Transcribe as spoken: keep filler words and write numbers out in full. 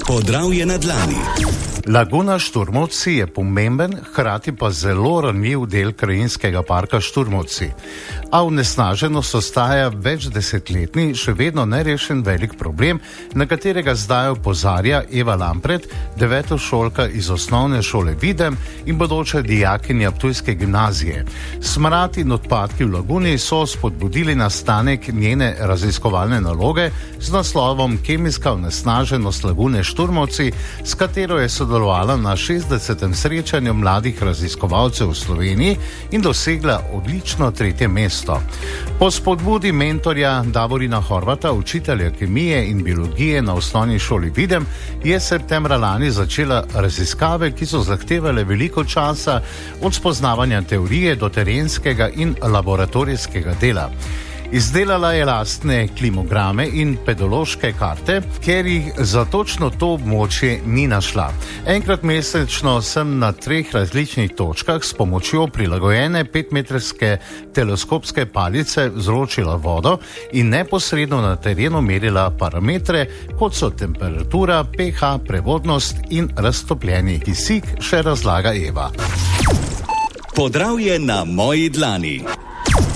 Podravje na dlani. Laguna Šturmovci je pomemben, hkrati pa zelo ranljiv del krajinskega parka Šturmovci. A onesnaženost ostaja večdesetletni, še vedno nerešen velik problem, na katerega zdaj opozarja Eva Lampret, devetošolka iz osnovne šole Videm in bodoča dijakinja ptujske gimnazije. Smrad in odpadki v laguni so spodbudili nastanek njene raziskovalne naloge z naslovom Kemijska onesnaženost lagune Šturmovci, s katero je sodelovala na šestdesetem srečanju mladih raziskovalcev v Sloveniji in dosegla odlično tretje mesto. Po spodbudi mentorja Davorina Horvata, učitelja kemije in biologije na osnovni šoli Videm, je septembra lani začela raziskave, ki so zahtevale veliko časa od spoznavanja teorije do terenskega in laboratorijskega dela. Izdelala je lastne klimograme in pedološke karte, ker jih za točno to območje ni našla. Enkrat mesečno sem na treh različnih točkah s pomočjo prilagojene petmetrske teleskopske palice vzročila vodo in neposredno na terenu merila parametre, kot so temperatura, pH, prevodnost in raztopljeni kisik, še razlaga Eva. Podravje na moji dlani.